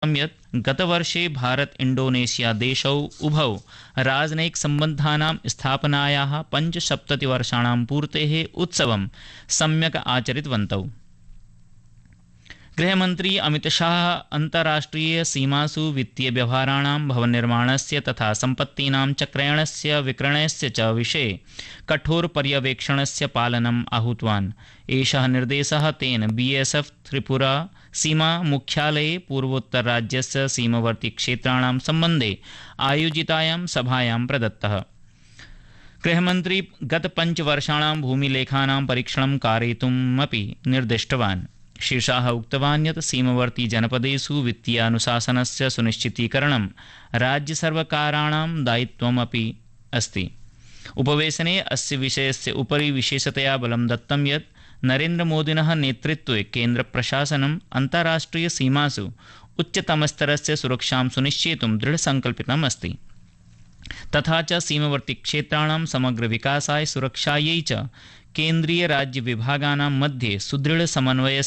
यत् गतवर्षे भारत इंडोनेशिया देशौ उभौ राजनयिकसम्बन्धानां स्थापनायाः 75 वर्षाणां पूर्तेः उत्सवं सम्यक् आचरितवन्तौ। गृहमन्त्री अमितशाह अन्ताराष्ट्रिय सीमासु वित्तीय व्यवहाराणां भवननिर्माणस्य तथा सम्पत्तीनां च क्रयणस्य विक्रयणस्य च विषये कठोर पर्यवेक्षणस्य पालनम् आहूतवान्। एषः निर्देशः तेन बीएसएफ त्रिपुरा सीमा मुख्यालये पूर्वोत्तरराज्यस्य सीमवर्ती क्षेत्राणां सम्बन्धे आयोजितायां सभायां प्रदत्तः। गृहमन्त्री गत 5 वर्षाणां भूमिलेखानां परीक्षणं कारयितुमपि निर्दिष्टवान्। श्री शाह उक्तवान् यत् सीमवर्ती जनपदेषु वित्तीयानुशासनस्य सुनिश्चितीकरणं राज्यसर्वकाराणां दायित्वमपि अस्ति। उपवेशने अस्य विषयस्य उपरि विशेषतया बलं दत्तं यत् नरेन्द्रमोदिनः नेतृत्वे केन्द्रप्रशासनम् अन्ताराष्ट्रिय सीमासु उच्चतमस्तरस्य सुरक्षां सुनिश्चेतुं दृढसङ्कल्पितम् अस्ति। तथा च सीमवर्ती क्षेत्राणां समग्र विकासाय सुरक्षायै च केन्द्रीय राज्य विभागानां मध्ये सुदृढ समन्वयस्य